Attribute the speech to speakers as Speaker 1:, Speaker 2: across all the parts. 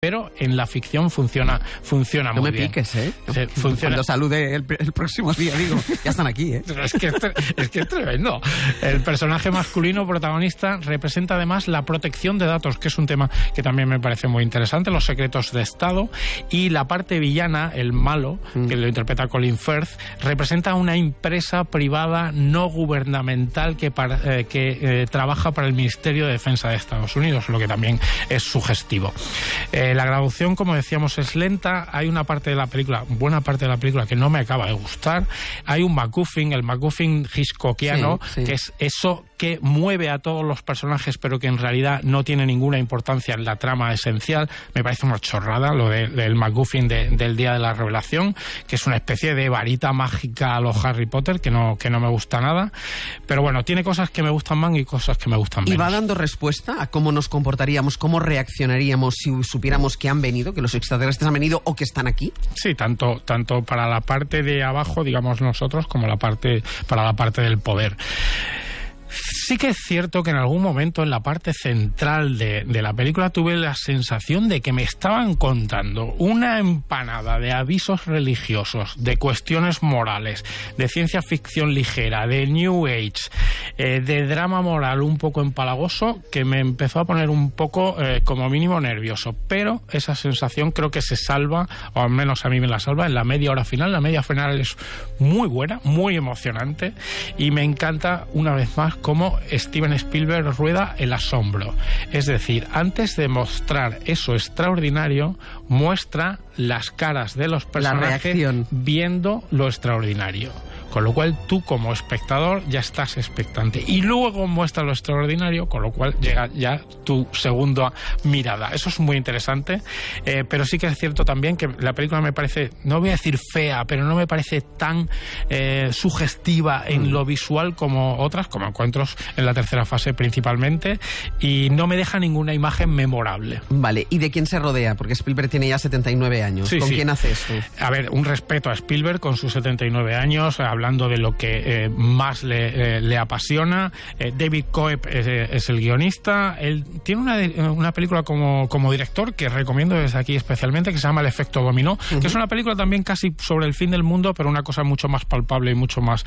Speaker 1: pero en la ficción funciona muy bien.
Speaker 2: No me piques, ¿eh?
Speaker 1: Funciona.
Speaker 2: Cuando salude el próximo día, digo, ya están aquí, ¿eh?
Speaker 1: Es que es tremendo. El personaje masculino protagonista representa además la protección de datos, que es un tema que también me parece muy interesante, los secretos de Estado, y la parte villana, el malo, que lo interpreta Colin Firth, representa una empresa privada no gubernamental que trabaja para el Ministerio de Defensa de Estados Unidos, lo que también es sugestivo. La graduación, como decíamos, es lenta. Hay una parte de la película, buena parte de la película, que no me acaba de gustar. Hay un MacGuffin, el MacGuffin hitchcockiano, que es eso que mueve a todos los personajes, pero que en realidad no tiene ninguna importancia en la trama esencial. Me parece una chorrada lo del MacGuffin del día de la revelación, que es una especie de varita mágica a los Harry Potter, que no me gusta nada. Pero bueno, tiene cosas que me gustan más y cosas que me gustan menos.
Speaker 2: ¿Y va dando respuesta a cómo nos comportaríamos, cómo reaccionaríamos si supiéramos que han venido, que los extraterrestres han venido o que están aquí?
Speaker 1: Sí, tanto para la parte de abajo, digamos nosotros, como para la parte del poder. Sí que es cierto que en algún momento en la parte central de la película tuve la sensación de que me estaban contando una empanada de avisos religiosos, de cuestiones morales, de ciencia ficción ligera, de New Age, de drama moral un poco empalagoso, que me empezó a poner un poco, como mínimo, nervioso. Pero esa sensación creo que se salva, o al menos a mí me la salva, en la media hora final. La media final es muy buena, muy emocionante, y me encanta, una vez más, cómo Steven Spielberg rueda el asombro. Es decir, antes de mostrar eso extraordinario, muestra las caras de los personajes viendo lo extraordinario. Con lo cual tú, como espectador, ya estás expectante. Y luego muestra lo extraordinario, con lo cual llega ya tu segunda mirada. Eso es muy interesante, pero sí que es cierto también que la película me parece, no voy a decir fea, pero no me parece tan sugestiva en lo visual como otras, como encuentros en la tercera fase principalmente, y no me deja ninguna imagen memorable.
Speaker 2: Vale, ¿y de quién se rodea? Porque Spielberg tiene ya 79 años.
Speaker 1: Sí,
Speaker 2: ¿Con quién hace esto?
Speaker 1: A ver, un respeto a Spielberg con sus 79 años, hablando de lo que más le apasiona. David Coeb es el guionista. Él tiene una película como director que recomiendo desde aquí especialmente, que se llama El efecto dominó, que es una película también casi sobre el fin del mundo, pero una cosa mucho más palpable y mucho más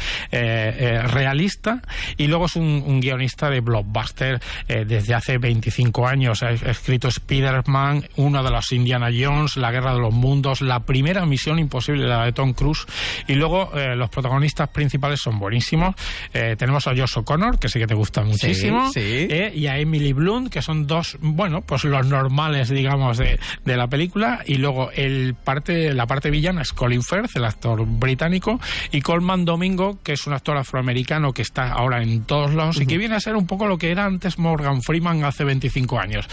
Speaker 1: realista. Y luego es un guionista de blockbuster desde hace 25 años. Ha escrito Spider-Man, uno de los Indiana Jones, La guerra de los mundos, la primera Misión Imposible, la de Tom Cruise. Y luego los protagonistas principales son buenísimos. Tenemos a Josh O'Connor, que sé que te gusta muchísimo, y a Emily Blunt, que son dos, bueno, pues los normales, digamos, de la película. Y luego la parte villana es Colin Firth, el actor británico, y Colman Domingo, que es un actor afroamericano que está ahora en todos lados y que viene a ser un poco lo que era antes Morgan Freeman hace 25 años.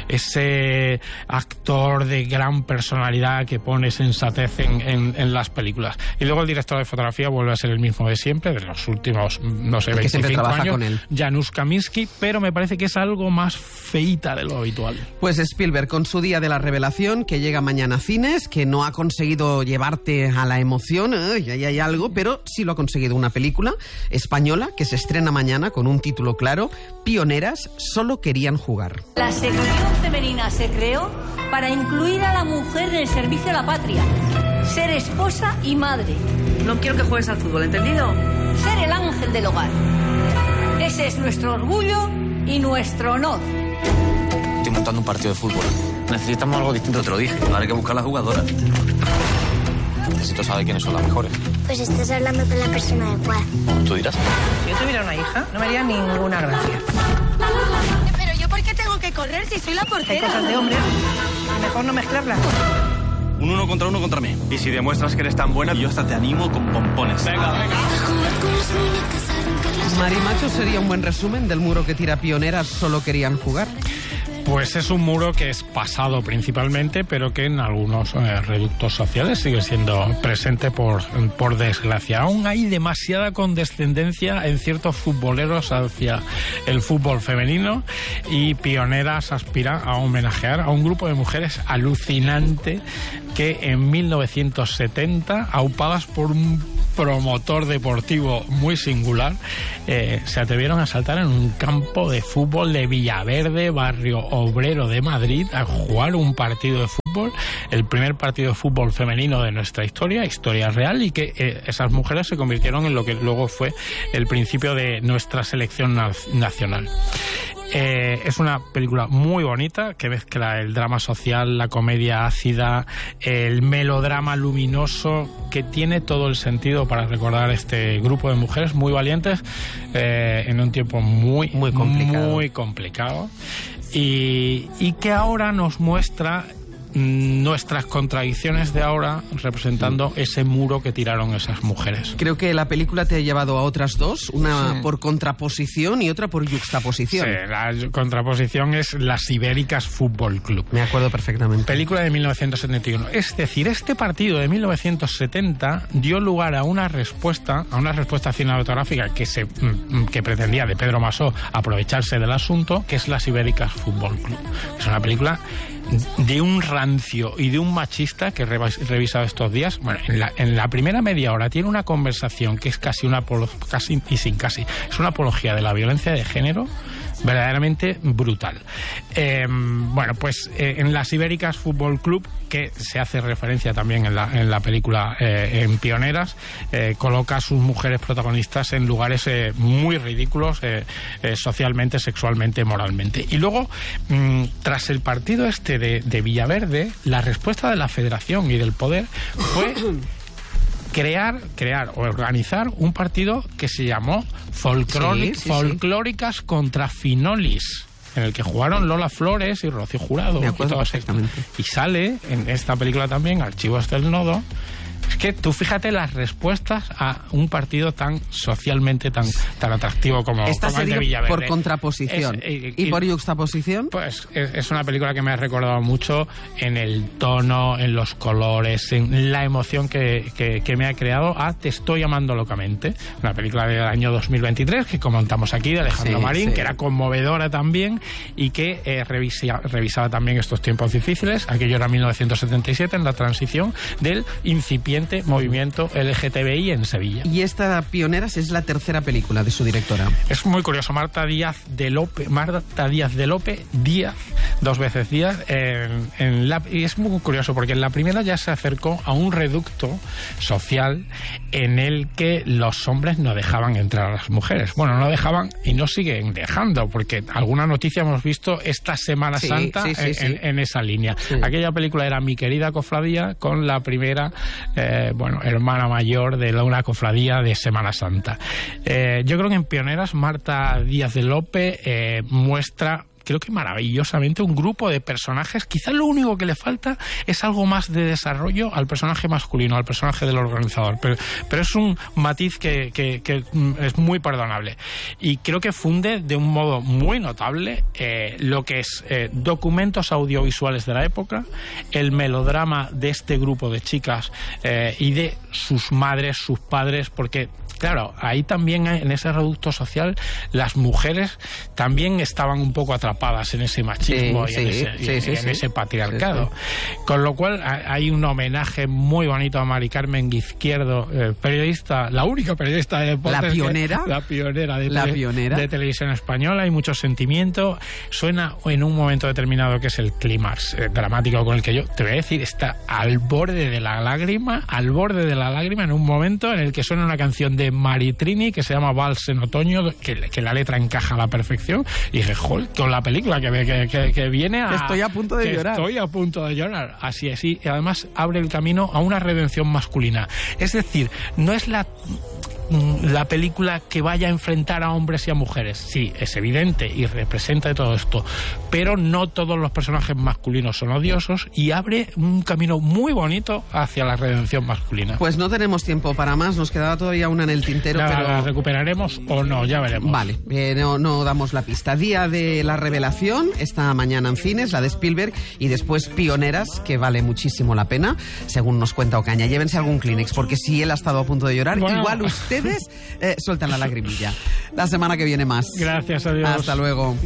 Speaker 1: Ese actor de gran personalidad que pone sensatez en las películas. Y luego el director de fotografía vuelve a ser el mismo de siempre, de los últimos, no sé, 25 años, Janusz Kaminski, pero me parece que es algo más feíta de lo habitual.
Speaker 2: Pues Spielberg, con su día de la revelación, que llega mañana a cines, que no ha conseguido llevarte a la emoción, ya hay algo, pero sí lo ha conseguido, una película española que se estrena mañana con un título claro: Pioneras solo querían jugar.
Speaker 3: La sección femenina se creó para incluir a la mujer en el servicio a la patria, ser esposa y madre.
Speaker 4: No quiero que juegues al fútbol, ¿entendido?
Speaker 3: Ser el ángel del hogar. Ese es nuestro orgullo y nuestro honor.
Speaker 5: Estoy montando un partido de fútbol. Necesitamos algo distinto, te lo dije. Ahora hay que buscar a las jugadoras. Necesito saber quiénes son las mejores.
Speaker 6: Pues estás hablando con la persona adecuada.
Speaker 5: ¿Tú dirás?
Speaker 4: Si yo tuviera una hija, no me haría ninguna gracia.
Speaker 6: Pero yo, ¿por qué tengo que correr si soy la portera?
Speaker 4: Hay cosas de hombres, mejor no mezclarlas.
Speaker 5: Un 1 contra mí. Y si demuestras que eres tan buena, yo hasta te animo con pompones. Venga.
Speaker 2: Marimacho sería un buen resumen del muro que tira Pioneras solo querían jugar.
Speaker 1: Pues es un muro que es pasado principalmente, pero que en algunos reductos sociales sigue siendo presente por desgracia. Aún hay demasiada condescendencia en ciertos futboleros hacia el fútbol femenino, y Pioneras aspira a homenajear a un grupo de mujeres alucinante que en 1970, aupadas por un promotor deportivo muy singular, se atrevieron a saltar en un campo de fútbol de Villaverde, barrio Obrero de Madrid a jugar un partido de fútbol, el primer partido de fútbol femenino de nuestra historia real, y que esas mujeres se convirtieron en lo que luego fue el principio de nuestra selección nacional. Es una película muy bonita que mezcla el drama social, la comedia ácida, el melodrama luminoso, que tiene todo el sentido para recordar este grupo de mujeres muy valientes en un tiempo muy complicado y que ahora nos muestra nuestras contradicciones de ahora, representando ese muro que tiraron esas mujeres.
Speaker 2: Creo que la película te ha llevado a otras dos, una por contraposición y otra por yuxtaposición.
Speaker 1: Sí, la contraposición es Las Ibéricas Fútbol Club.
Speaker 2: Me acuerdo perfectamente.
Speaker 1: Película de 1971. Es decir, este partido de 1970 dio lugar a una respuesta cinematográfica que pretendía, de Pedro Masó, aprovecharse del asunto, que es Las Ibéricas Fútbol Club. Es una película de un rancio y de un machista que he revisado estos días. Bueno, en la primera media hora tiene una conversación que es casi una apología de la violencia de género verdaderamente brutal. En Las Ibéricas Fútbol Club, que se hace referencia también en la película en Pioneras, coloca a sus mujeres protagonistas en lugares muy ridículos socialmente, sexualmente, moralmente. Y luego, tras el partido de Villaverde, la respuesta de la Federación y del poder fue crear o organizar un partido que se llamó Folclóricas contra Finolis, en el que jugaron Lola Flores y Rocío Jurado.
Speaker 2: Me acuerdo perfectamente.
Speaker 1: Y sale en esta película también Archivos del Nodo. Es que tú fíjate las respuestas a un partido tan socialmente tan atractivo como el de Villaverde.
Speaker 2: Por contraposición. ¿Y por yuxtaposición?
Speaker 1: Pues es una película que me ha recordado mucho en el tono, en los colores, en la emoción que me ha creado a Te estoy amando locamente. Una película del año 2023 que comentamos aquí, de Alejandro Marín, que era conmovedora también y que revisaba también estos tiempos difíciles. Aquello era 1977, en la transición del incipiente movimiento LGTBI en Sevilla.
Speaker 2: Y esta Pioneras es la tercera película de su directora.
Speaker 1: Es muy curioso. Marta Díaz de Lope, dos veces Díaz, y es muy curioso porque en la primera ya se acercó a un reducto social en el que los hombres no dejaban entrar a las mujeres. Bueno, no dejaban y no siguen dejando, porque alguna noticia hemos visto esta Semana Santa en esa línea. Sí. Aquella película era Mi querida cofradía, con la primera hermana mayor de una cofradía de Semana Santa. Yo creo que en Pioneras Marta Díaz de Lope muestra, creo que maravillosamente, un grupo de personajes. Quizás lo único que le falta es algo más de desarrollo al personaje masculino, al personaje del organizador, pero es un matiz que es muy perdonable, y creo que funde de un modo muy notable lo que es documentos audiovisuales de la época, el melodrama de este grupo de chicas y de sus madres, sus padres, porque claro, ahí también en ese reducto social las mujeres también estaban un poco atrapadas en ese machismo y en ese patriarcado. Sí. Con lo cual hay un homenaje muy bonito a Mari Carmen Izquierdo, periodista, la única periodista de deportes.
Speaker 2: La pionera
Speaker 1: de televisión española. Hay mucho sentimiento. Suena en un momento determinado que es el clímax dramático con el que yo te voy a decir, está al borde de la lágrima en un momento en el que suena una canción de Maritrini que se llama Vals en otoño, que la letra encaja a la perfección, y dije, joder, con la película que viene a...
Speaker 2: Estoy a punto de
Speaker 1: llorar. Así es, y además abre el camino a una redención masculina. Es decir, no es la película que vaya a enfrentar a hombres y a mujeres. Sí, es evidente y representa todo esto, pero no todos los personajes masculinos son odiosos, y abre un camino muy bonito hacia la redención masculina.
Speaker 2: Pues no tenemos tiempo para más, nos quedaba todavía una en el tintero, pero
Speaker 1: ¿la recuperaremos o no? Ya veremos.
Speaker 2: Vale, no damos la pista. Día de la Revelación, esta mañana en cines, la de Spielberg, y después Pioneras, que vale muchísimo la pena, según nos cuenta Ocaña. Llévense algún Kleenex, porque si él ha estado a punto de llorar, igual ustedes sueltan la lagrimilla. La semana que viene más.
Speaker 1: Gracias a Dios.
Speaker 2: Hasta luego.